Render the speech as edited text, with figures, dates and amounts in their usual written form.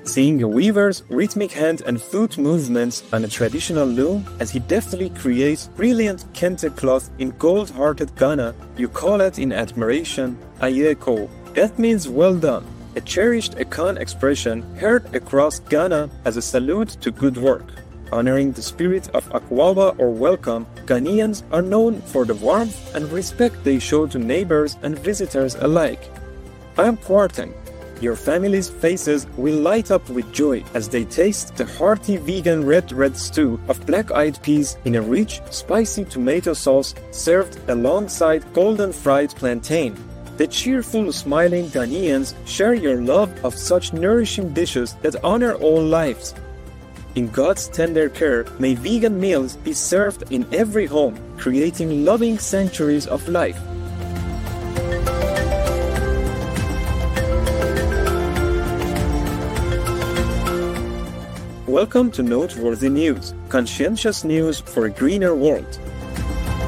Seeing a weaver's rhythmic hand and foot movements on a traditional loom as he deftly creates brilliant kente cloth in gold-hearted Ghana, you call it in admiration, Ayeko. That means well done, a cherished Akan expression heard across Ghana as a salute to good work. Honoring the spirit of Akwaaba or welcome, Ghanaians are known for the warmth and respect they show to neighbors and visitors alike. I am Kwarteng. Your family's faces will light up with joy as they taste the hearty vegan red stew of black-eyed peas in a rich, spicy tomato sauce served alongside golden fried plantain. The cheerful, smiling Ghanaians share your love of such nourishing dishes that honor all lives. In God's tender care, may vegan meals be served in every home, creating loving sanctuaries of life. Welcome to Noteworthy News, conscientious news for a greener world.